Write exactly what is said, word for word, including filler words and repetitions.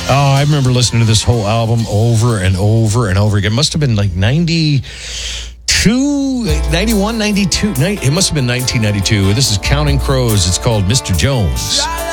Oh, I remember listening to this whole album over and over and over again. It must have been like ninety-two, ninety-one, ninety-two. It must have been nineteen ninety-two. This is Counting Crows. It's called Mister Jones.